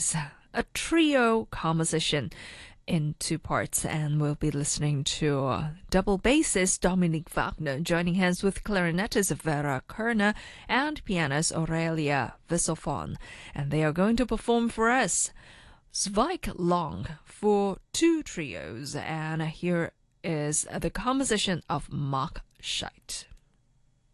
piece, a trio composition in two parts, and we'll be listening to double bassist Dominic Wagner joining hands with clarinetist Vera Kerner and pianist Aurelia Wisselfon, and they are going to perform for us Zweig Lang for two trios, and here is the composition of Mark Scheidt.